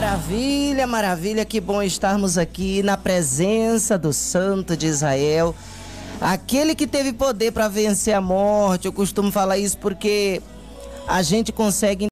Maravilha, maravilha, que bom estarmos aqui na presença do Santo de Israel, aquele que teve poder para vencer a morte. Eu costumo falar isso porque a gente consegue